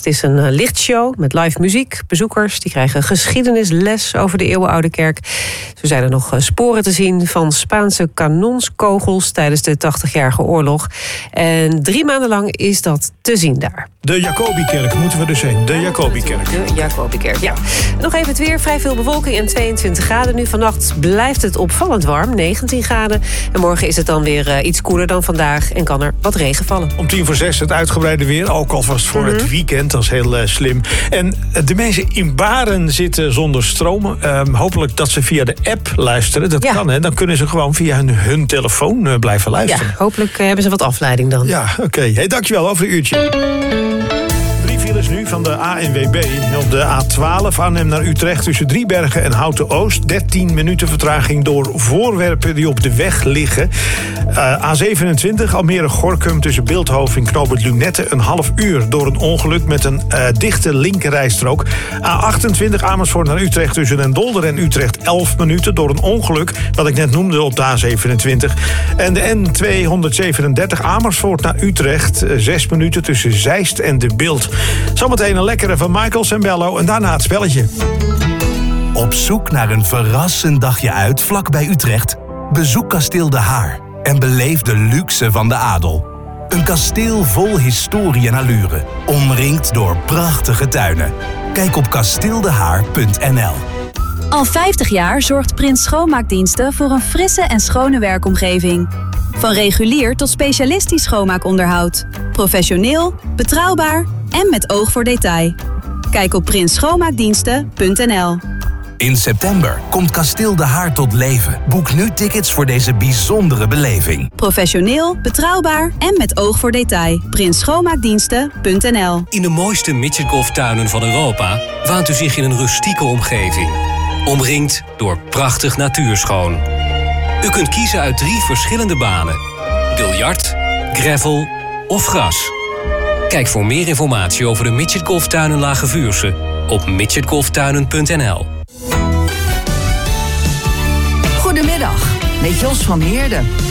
is een lichtshow met live muziek. Bezoekers die krijgen geschiedenisles over de eeuwenoude kerk. Zo zijn er nog sporen te zien van Spaanse kanonskogels tijdens de 80-jarige oorlog. En 3 maanden lang is dat te zien daar. De Jacobikerk moeten we dus heen. De Jacobikerk. De Jacobikerk, ja. Nog even het weer. Vrij veel bewolking en 22 graden nu. Vannacht blijft het opvallend warm, 19 graden. En morgen is het dan weer iets koeler dan vandaag en kan er wat regen vallen. Om 5:50 het uitgebreide weer, ook alvast voor het weekend. Dat is heel slim. En de mensen in Baren zitten zonder stroom. Hopelijk dat ze via de app luisteren. Dat kan, hè. Dan kunnen ze gewoon via hun telefoon blijven luisteren. Ja, hopelijk hebben ze wat afleiding dan. Ja, oké. Hey, dankjewel over een uurtje. 3 files nu van de ANWB. Op de A12 Arnhem naar Utrecht tussen Driebergen en Houten-Oost. 13 minuten vertraging door voorwerpen die op de weg liggen. A27 Almere-Gorinchem tussen Bilthoven en Knoopert Lunette. Een half uur door een ongeluk met een dichte linkerrijstrook. A28 Amersfoort naar Utrecht tussen Den Dolder en Utrecht. 11 minuten door een ongeluk, wat ik net noemde op de A27. En de N237 Amersfoort naar Utrecht. 6 minuten tussen Zeist en De Bilt. Zometeen een lekkere van Michael Sembello en daarna het spelletje. Op zoek naar een verrassend dagje uit vlakbij Utrecht? Bezoek Kasteel De Haar en beleef de luxe van de adel. Een kasteel vol historie en allure, omringd door prachtige tuinen. Kijk op kasteeldehaar.nl. Al 50 jaar zorgt Prins Schoonmaakdiensten voor een frisse en schone werkomgeving. Van regulier tot specialistisch schoonmaakonderhoud. Professioneel, betrouwbaar en met oog voor detail. Kijk op prinsschoonmaakdiensten.nl. In september komt Kasteel De Haar tot leven. Boek nu tickets voor deze bijzondere beleving. Professioneel, betrouwbaar en met oog voor detail. prinsschoonmaakdiensten.nl. In de mooiste midgetgolftuinen van Europa waant u zich in een rustieke omgeving. Omringd door prachtig natuurschoon. U kunt kiezen uit 3 verschillende banen. Biljart, gravel of gras. Kijk voor meer informatie over de midgetgolftuinen Lage Vuursche op midgetgolftuinen.nl. Goedemiddag, met Jos van Heerden.